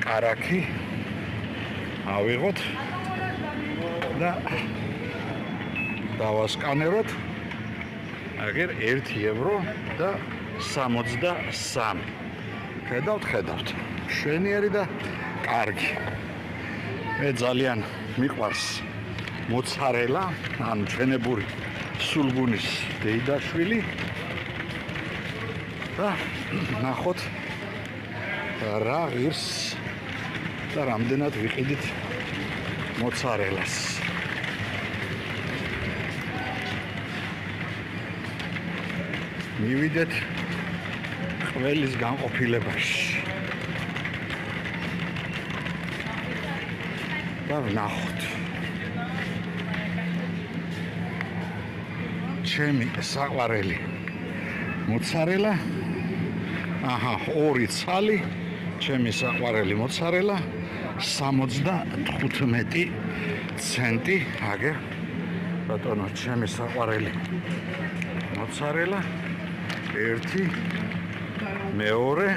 კარაქი ავიღოთ და დავასკანეროთ. აგერ 1 ევრო და 63. ხედავთ. შვენიერი და კარგი. მე ძალიან მიყვარს მოცარელა, ანუ ჩვენებური სულგუნის დეიდაშვილი. და ნახოთ რა ღირს და რამდენად ვიყიდით მოცარელას. მივიდეთ ყველის განყოფილებაში. და ვნახოთ. ჩემი საყვარელი მოცარელა. აჰა, 2 ცალი, ჩემი საყვარელი მოცარელა 75 ცენტი. აგერ ბატონო, ჩემი საყვარელი მოცარელა 1, 2.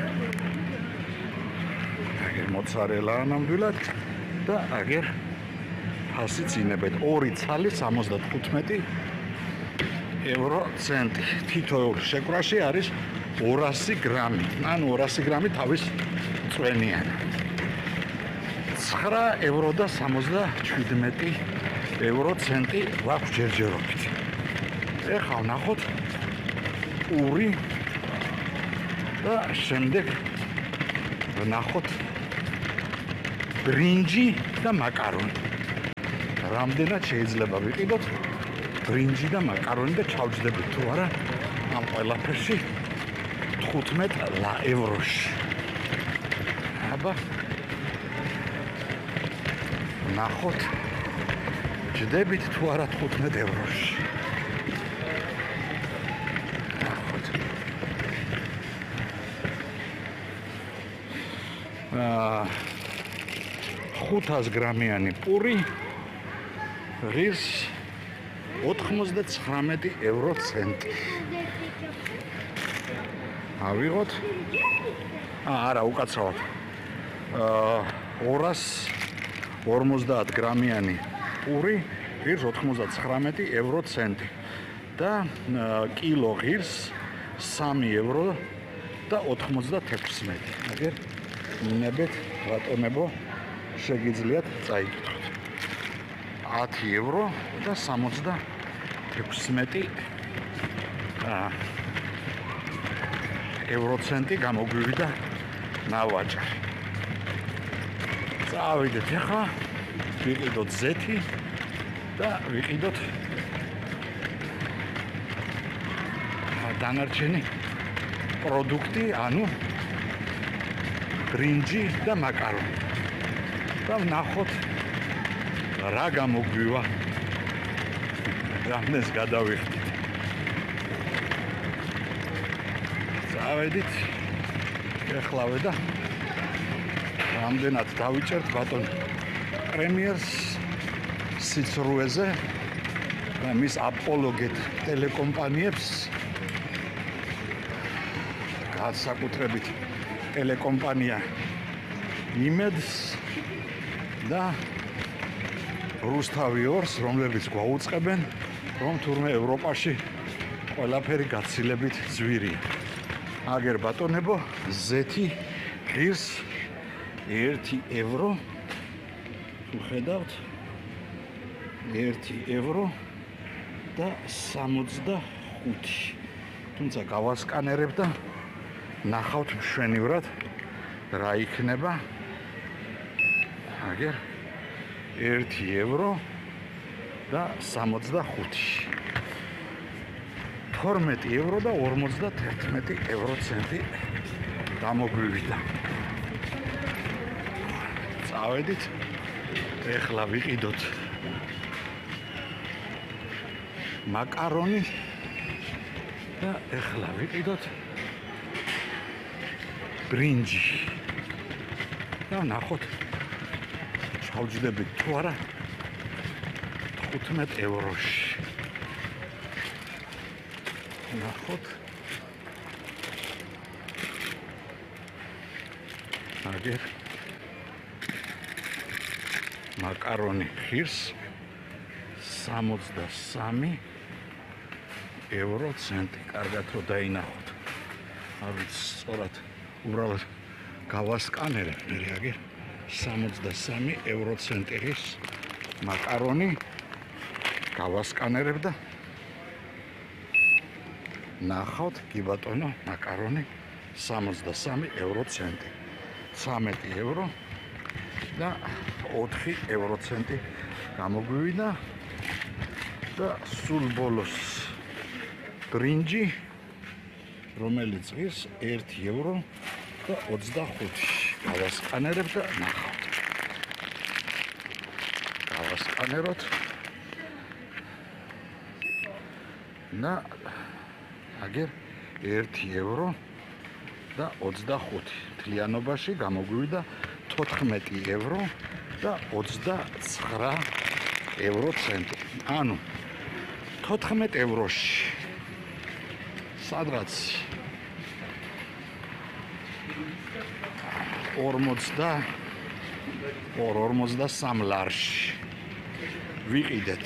აგერ მოცარელა ნამდვილად და აგერ ფასიც ინებეთ. 2 ცალი 75 ევრო ცენტი. თითოეულ შეკვრაში არის 200 გრამი. ანუ 200 გრამი თავის წვენიანი. 9 ევრო და 77 ევრო ცენტი გვაქვს ჯერჯერობით. ეხლა ვნახოთ პური და შემდეგ ვნახოთ ბრინჯი და მაკარონი. რამდენად შეიძლება ვიყიდოთ ბრინჯი და მაკარონი და ჩავჯდებით თუ არა ამ ყველაფერში 15 ევროში. აბა ნახოთ ჯდებით თუ არა 15 ევროში. ნახოთ. 500 გრამიანი პური ღირს 99 ევრო ცენტი. ავიღოთ. არა, უკაცრავად. 250 გრამიანი პური ღირს 99 ევრო ცენტი და კილო ღირს 3 ევრო და 96. აგერ მინებეთ ბატონებო, შეგიძლიათ წაიკითხოთ. 10 ევრო და 76 ევრო ცენტი გამოგვივიდა ნავაჭარი. წავიდეთ ახლა, ვიყიდოთ ზეთი და ვიყიდოთ დანარჩენი პროდუქტი, ანუ ბრინჯი და მაკარონი. და ვნახოთ რა გამოგვივა. რამდენს გადავიხდით. წავედით ეხლავე და რამდენად დავიჭერთ ბატონ პრემიერს სიცრუეზე და მის აპოლოგეთ ტელეკომპანიებს, განსაკუთრებით ტელეკომპანია იმედს და რუსთავი ორს, რომლებიც გვაუწყებენ, რომ თურმე ევროპაში ყველაფერი გაცილებით ძვირია. აგერ ბატონებო, ზეთი ღირს 1 ევრო. თუ ხედავთ 1 ევრო და 65. თუმცა გავასკანერებ და ნახავთ მშვენივრად რა იქნება. აგერ 1 ევრო და 65. 12 ევრო და 51 ევრო ცენტი გამოგვივიდა. წავედით, ეხლა ვიყიდოთ მაკარონი და ეხლა ვიყიდოთ ბრინჯი. და ნახოთ ჩავჯდებით თუ არა 15 ევროში. ნახოთ. აგერ მაკარონი ხირს 63 ევროცენტი. კარგად რომ დაინახოთ. არ ვიცი სწორად უბრალოდ გავასკანერებ მე აგერ 63 ევროცენტი ხირს მაკარონი გავასკანერებ და ნახავთ კი ბატონო მაკარონი 63 ევროცენტი 13 ევრო და 4 ევროცენტი გამოგვივიდა და სულ ბოლოს ბრინჯი რომელიც ის 1 ევრო და 25 გავასკანერებ და ნახავთ გავასკანეროთ და აგერ 1 ევრო და 25 თლიანობაში გამოგვივიდა 14 ევრო და 29 ევროცენტი. ანუ 14 ევროში სადღაც 43 ლარში ვიყიდეთ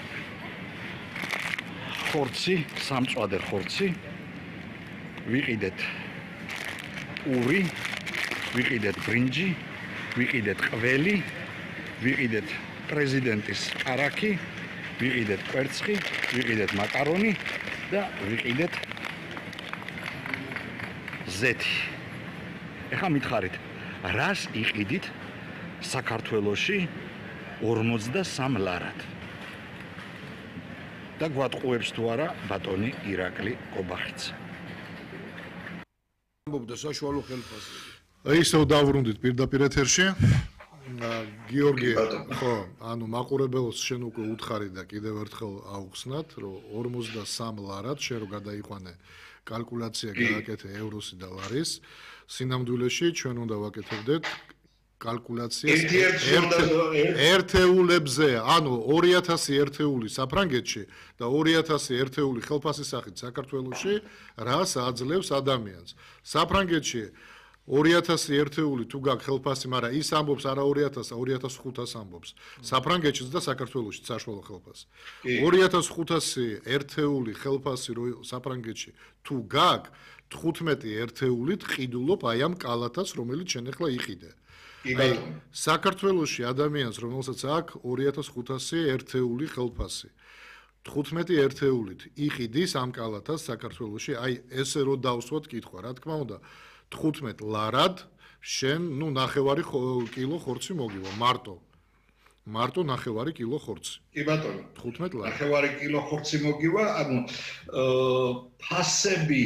ხორცი, სამწვადე ხორცი, ვიყიდეთ ური, ვიყიდეთ ბრინჯი, ვიყიდეთ ყველი, ვიყიდეთ პრეზიდენტის არაკი, ვიყიდეთ კვერცხი, ვიყიდეთ მაკარონი და ვიყიდეთ ზეთი. ეხლა მითხარით, რას იყიდით საქართველოში 53 ლარად? და გვატყუებს თუ არა ბატონი ირაკლი კობახიძე. ამბობდა საშუალო ხელფასზე. ისევ დავბრუნდით პირდაპირ ეთერში. გიორგი, ხო, ანუ მაყურებელს შენ უკვე უთხარი და კიდევ ერთხელ აუხსნათ, რომ 53 ლარად შენ რო გადაიყვანე კალკულაცია გააკეთე ევროსი და ლარის, სინამდვილეში ჩვენ უნდა ვაკეთებდეთ კალკულაციას ერთეულებზე, ანუ 2000 ერთეული საფრანგეთში და 2000 ერთეული ხელფასის სახით საქართველოში რას აძლევს ადამიანს. საფრანგეთში 2000 ერთეული თუ გაქვს ხელფასი, მაგრამ ის ამბობს არა 2000, 2500 ამბობს. საფრანგეთშიც და საქართველოშიც საშუალო ხელფასი. 2500 ერთეული ხელფასი საფრანგეთში თუ გაქვს 15 ერთეულით ყიდულობ აი ამ კალათას, რომელიც შენ ახლა იყიდე. საქართველოში ადამიანს, რომელსაც აქვს 2500 ერთეული ხელფასი, 15 ერთეულით იყიდის ამ კალათას საქართველოში, აი ესე რო დავსვათ კითხვა, რა თქმა უნდა, 15 ლარად შენ, ნუ ნახევარი კილო ხორცი მოგივა, მარტო ნახევარი კილო ხორცი. კი ბატონო, 15 ლარი. ნახევარი კილო ხორცი მოგივა, ანუ ფასები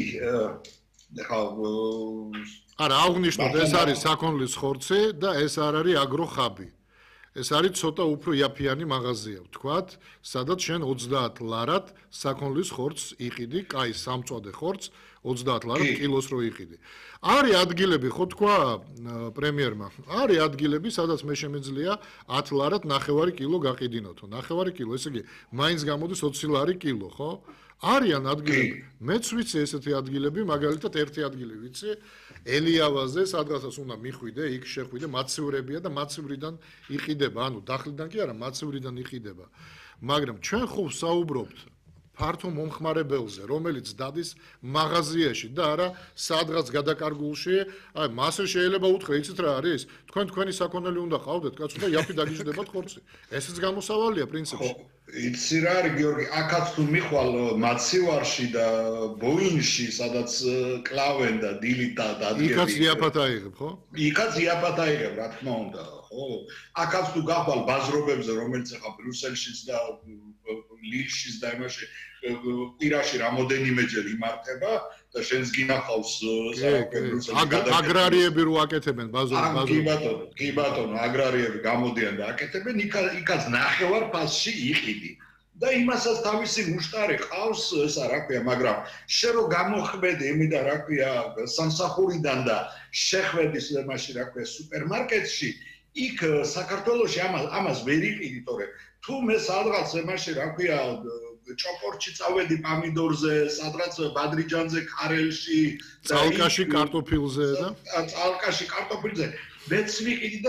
არა, აღნიშნოთ, ეს არის საქონლის ხორცი და ეს არ არის აგროხაბი. ეს არის ცოტა უფრო იაფიანი მაღაზია, ვთქვათ, სადაც შენ 30 ლარად საქონლის ხორცს იყიდი, კაი, სამწვადე ხორცს 30 ლარად კილოს რო იყიდი. არის ადგილები, ხო თქვა პრემიერმა, არის ადგილები, სადაც მე შემეძლია 10 ლარად ნახევარი კილო გაყიდინოთო. ნახევარი კილო, ესე იგი, მაინც გამოდის 20 ლარი კილო, ხო? არიან ადგილები. მეც ვიცი ესეთი ადგილები, მაგალითად ერთი ადგილი ვიცი, ელიავაზე, სადღაცაც უნდა მიხვიდე, იქ შეხვიდე, მაცივრებია და მაცივრიდან იყიდება, ანუ დახლიდან კი არა, მაცივრიდან იყიდება. მაგრამ ჩვენ ხო ვსაუბრობთ ფართო მომხმარებელზე, რომელიც დადის მაღაზიაში და არა სადღაც გადაკარგულში, აი მასე შეიძლება უთხრა, იცით რა არის? თქვენი საქონელი უნდა ყავდეთ, კაცო და იაფი დაგიждდებათ ხორცი. ესეც გამოსავალია პრინციპში. იცი რა არის გიორგი, აქაც თუ მიხვალ მაცივარში და ბოინში, სადაც კლავენ და დილით და დადგები. იქაც იაფად აიღებ, ხო? იქაც იაფად აიღებ, რა თქმა უნდა, ხო? აქაც თუ გახვალ ბაზრობებზე, რომელიც ახლა ბრიუსელშიც და ლილშიც და იმაში პირაში რამოდენიმეჯერ იმართება და შენს გინახავს აგრარიები რო აკეთებენ ბაზრობებს. კი ბატონო, აგრარიები გამოდიან და აკეთებენ, იქაც ნახევარ ფასში იყიდი. და იმასაც თავისი მუშტარი ყავს, ესა რა ქვია, მაგრამ შენ რო გამოხვედი იმიდან რა ქვია, სამსახურიდან და შეხვედი იმაში რა ქვია, სუპერმარკეტში, იქ საქართველოში ამას ვერ იყიდი, თორე თუ მე სადღაც იმაში რა ქვია, ჭოპორჩი წავედი პამიდორზე, სადღაც ბადრიჯანზე, ქარელში, წალკაში, კარტოფილზე და წალკაში, კარტოფილზე მეც ვიყიდი და